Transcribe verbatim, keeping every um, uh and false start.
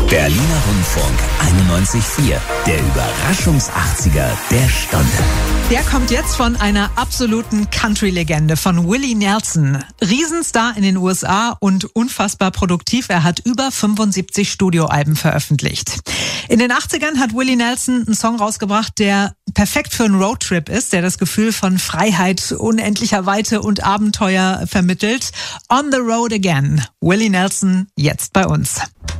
Berliner Rundfunk einundneunzig Komma vier. Der Überraschungs-achtziger der Stunde. Der kommt jetzt von einer absoluten Country-Legende, von Willie Nelson. Riesenstar in den U S A und unfassbar produktiv. Er hat über fünfundsiebzig Studioalben veröffentlicht. In den achtzigern hat Willie Nelson einen Song rausgebracht, der perfekt für einen Roadtrip ist, der das Gefühl von Freiheit, unendlicher Weite und Abenteuer vermittelt. On the Road Again. Willie Nelson jetzt bei uns.